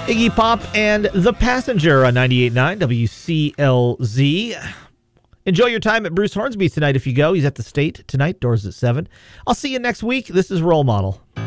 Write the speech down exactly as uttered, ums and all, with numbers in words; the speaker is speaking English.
Iggy Pop and The Passenger on ninety-eight point nine W C L Z. Enjoy your time at Bruce Hornsby's tonight if you go. He's at the State tonight. Doors at seven. I'll see you next week. This is Role Model.